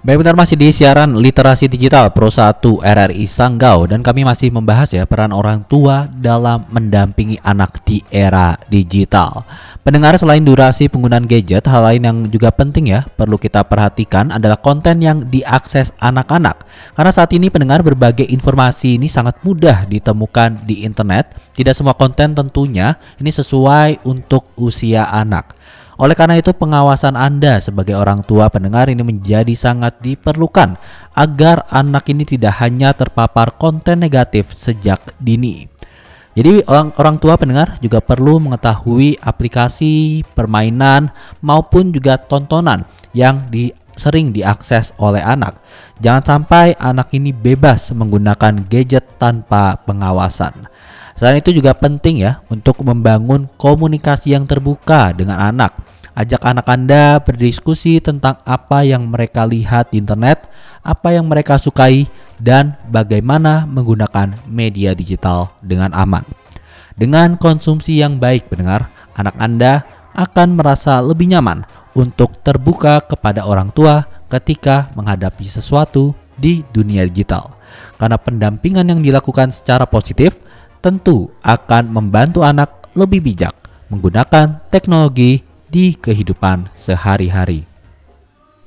Baik, benar masih di siaran Literasi Digital Pro 1 RRI Sanggau dan kami masih membahas ya peran orang tua dalam mendampingi anak di era digital. Pendengar, selain durasi penggunaan gadget, hal lain yang juga penting ya perlu kita perhatikan adalah konten yang diakses anak-anak. Karena saat ini pendengar, berbagai informasi ini sangat mudah ditemukan di internet. Tidak semua konten tentunya ini sesuai untuk usia anak. Oleh karena itu, pengawasan Anda sebagai orang tua pendengar ini menjadi sangat diperlukan agar anak ini tidak hanya terpapar konten negatif sejak dini. Jadi orang tua pendengar juga perlu mengetahui aplikasi, permainan maupun juga tontonan yang sering diakses oleh anak. Jangan sampai anak ini bebas menggunakan gadget tanpa pengawasan. Selain itu juga penting ya untuk membangun komunikasi yang terbuka dengan anak. Ajak anak Anda berdiskusi tentang apa yang mereka lihat di internet, apa yang mereka sukai, dan bagaimana menggunakan media digital dengan aman. Dengan konsumsi yang baik pendengar, anak Anda akan merasa lebih nyaman untuk terbuka kepada orang tua ketika menghadapi sesuatu di dunia digital. Karena pendampingan yang dilakukan secara positif tentu akan membantu anak lebih bijak menggunakan teknologi di kehidupan sehari-hari.